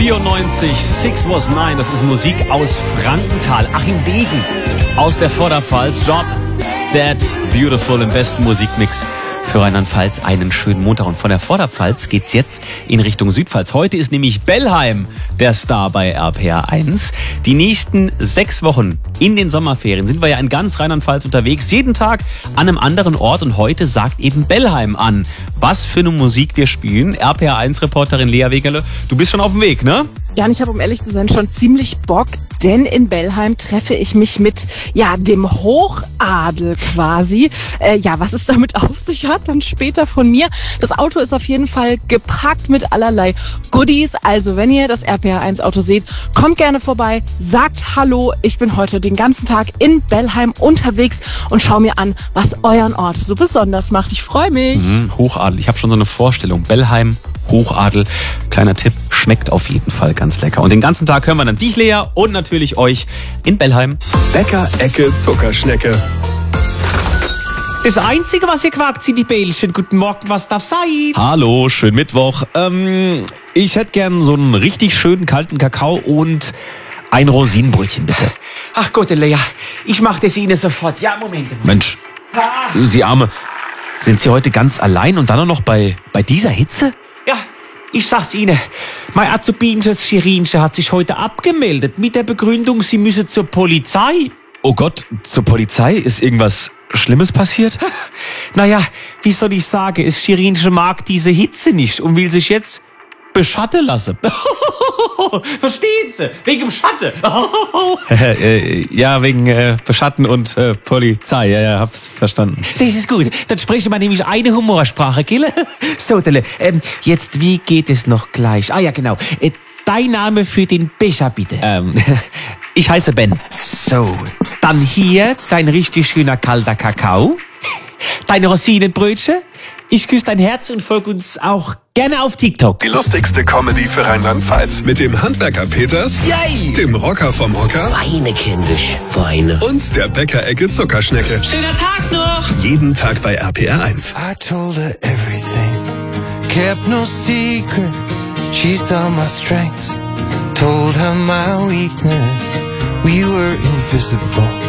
94, Six Was Nine, das ist Musik aus Frankenthal. Achim Degen aus der Vorderpfalz, Drop Dead Beautiful im besten Musikmix für Rheinland-Pfalz. Einen schönen Montag. Und von der Vorderpfalz geht's jetzt in Richtung Südpfalz. Heute ist nämlich Bellheim der Star bei RPR 1. Die nächsten 6 Wochen in den Sommerferien sind wir ja in ganz Rheinland-Pfalz unterwegs. Jeden Tag an einem anderen Ort. Und heute sagt eben Bellheim an, was für eine Musik wir spielen. RPR 1-Reporterin Lea Wegerle, du bist schon auf dem Weg, ne? Ja, und ich habe, um ehrlich zu sein, schon ziemlich Bock, denn in Bellheim treffe ich mich mit, dem Hochadel quasi. Was es damit auf sich hat, dann später von mir. Das Auto ist auf jeden Fall gepackt mit allerlei Goodies. Also wenn ihr das RPR 1 Auto seht, kommt gerne vorbei, sagt Hallo. Ich bin heute den ganzen Tag in Bellheim unterwegs und schau mir an, was euren Ort so besonders macht. Ich freue mich. Hochadel, ich habe schon so eine Vorstellung. Bellheim, Hochadel, kleiner Tipp, schmeckt auf jeden Fall ganz lecker. Und den ganzen Tag hören wir dann dich, Lea, und natürlich euch in Bellheim. Bäcker Ecke Zuckerschnecke. Das Einzige, was ihr quakt, sind die Bällchen. Guten Morgen, was darf sein? Hallo, schönen Mittwoch. Ich hätte gern so einen richtig schönen kalten Kakao und ein Rosinenbrötchen, bitte. Ach Gott, Lea, ich mach das Ihnen sofort. Ja, Moment. Mensch, Sie Arme, sind Sie heute ganz allein und dann auch noch bei dieser Hitze? Ja, ich sag's Ihnen. Mein Azubinsches Schirinchen hat sich heute abgemeldet mit der Begründung, sie müsse zur Polizei. Oh Gott, zur Polizei? Ist irgendwas Schlimmes passiert? Naja, wie soll ich sagen, das Schirinchen mag diese Hitze nicht und will sich jetzt beschatten lassen. Verstehen Sie? Wegen dem Schatten. Ja, wegen Beschatten und Polizei. Ja, hab's verstanden. Das ist gut. Dann sprechen wir nämlich eine Humorsprache, gell? So, Delle, jetzt, wie geht es noch gleich? Ah ja, genau. Dein Name für den Becher, bitte. Ich heiße Ben. So, dann hier dein richtig schöner kalter Kakao. Deine Rosinenbrötchen. Ich küsse dein Herz und folge uns auch gerne auf TikTok. Die lustigste Comedy für Rheinland-Pfalz. Mit dem Handwerker Peters, Yay! dem Rocker vom Hocker Weine, kindisch, Weine. und der Bäcker Ecke Zuckerschnecke. Schöner Tag noch! Jeden Tag bei RPR 1. I told her everything, kept no secret. She saw my strengths, told her my weakness. We were invisible.